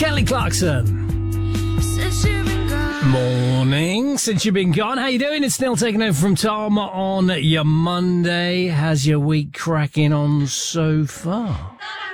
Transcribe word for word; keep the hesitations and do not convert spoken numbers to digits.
Kelly Clarkson. Morning, since you've been gone. How you doing? It's Neil taking over from Tom on your Monday. How's your week cracking on so far?